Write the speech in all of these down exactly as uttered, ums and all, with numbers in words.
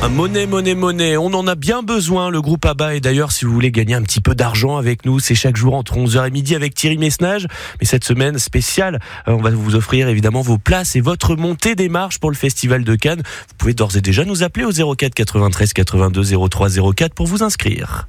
Monnaie, monnaie, monnaie, on en a bien besoin, le groupe ABBA. Et d'ailleurs, si vous voulez gagner un petit peu d'argent avec nous, c'est chaque jour entre onze heures et midi avec Thierry Messnage. Mais cette semaine spéciale, on va vous offrir évidemment vos places et votre montée des marches pour le Festival de Cannes. Vous pouvez d'ores et déjà nous appeler au zéro quatre quatre-vingt-treize quatre-vingt-deux zéro trois zéro quatre pour vous inscrire.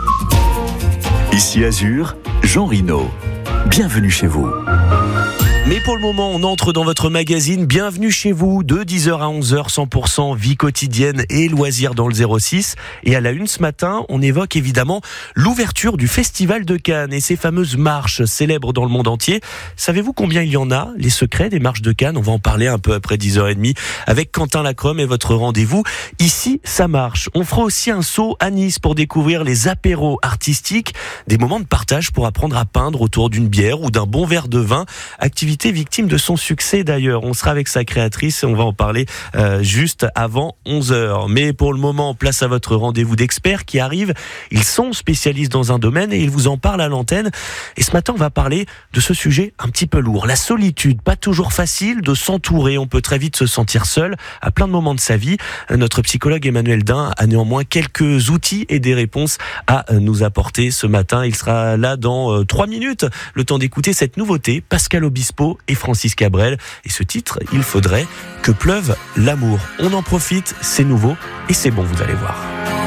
Ici Azur, Jean Rino. Bienvenue chez vous. Mais pour le moment, on entre dans votre magazine Bienvenue chez vous, de dix heures à onze heures, cent pour cent vie quotidienne et loisirs dans le zéro six. Et à la une ce matin, on évoque évidemment l'ouverture du Festival de Cannes et ces fameuses marches célèbres dans le monde entier. Savez-vous combien il y en a? Les secrets des marches de Cannes, on va en parler un peu après dix heures trente avec Quentin Lacrome et votre rendez-vous Ici, ça marche. On fera aussi un saut à Nice pour découvrir les apéros artistiques, des moments de partage pour apprendre à peindre autour d'une bière ou d'un bon verre de vin. Activité victime de son succès d'ailleurs. On sera avec sa créatrice et on va en parler euh, juste avant onze heures. Mais pour le moment, place à votre rendez-vous d'experts qui arrive. Ils sont spécialistes dans un domaine et ils vous en parlent à l'antenne. Et ce matin, on va parler de ce sujet un petit peu lourd. La solitude, pas toujours facile de s'entourer. On peut très vite se sentir seul à plein de moments de sa vie. Notre psychologue Emmanuel Dain a néanmoins quelques outils et des réponses à nous apporter ce matin. Il sera là dans trois minutes. Le temps d'écouter cette nouveauté, Pascal Obispo et Francis Cabrel. Et ce titre, Il faudrait que pleuve l'amour. On en profite, c'est nouveau et c'est bon, vous allez voir.